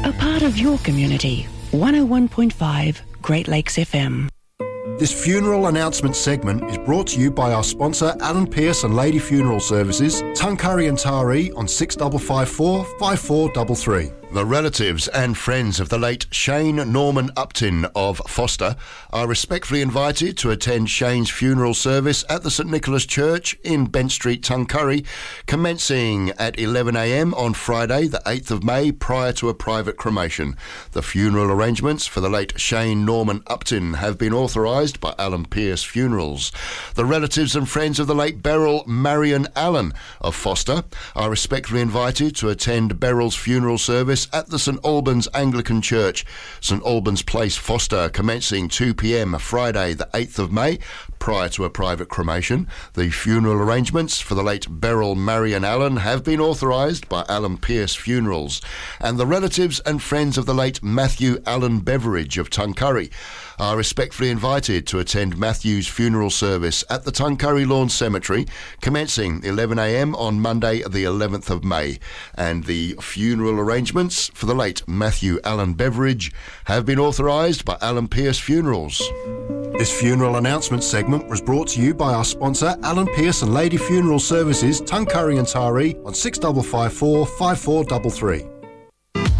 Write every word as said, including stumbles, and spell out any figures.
A part of your community. one oh one point five Great Lakes F M. This funeral announcement segment is brought to you by our sponsor Alan Pearce and Lady Funeral Services, Tuncurry and Taree on six five five four, five four three three. The relatives and friends of the late Shane Norman Upton of Foster are respectfully invited to attend Shane's funeral service at the St Nicholas Church in Bent Street, Tuncurry, commencing at eleven a m on Friday the eighth of May prior to a private cremation. The funeral arrangements for the late Shane Norman Upton have been authorised by Alan Pearce Funerals. The relatives and friends of the late Beryl Marion Allen of Foster are respectfully invited to attend Beryl's funeral service at the St Albans Anglican Church, St Albans Place, Foster, commencing two p m Friday the eighth of May prior to a private cremation. The funeral arrangements for the late Beryl Marion Allen have been authorised by Alan Pearce Funerals, and the relatives and friends of the late Matthew Allen Beveridge of Tuncurry are respectfully invited to attend Matthew's funeral service at the Tuncurry Lawn Cemetery, commencing eleven a m on Monday the eleventh of May, and the funeral arrangements for the late Matthew Allen Beveridge have been authorised by Alan Pearce Funerals. This funeral announcement segment was brought to you by our sponsor Alan Pearce and Lady Funeral Services, Tuncurry and Taree on six five five four, five four three three.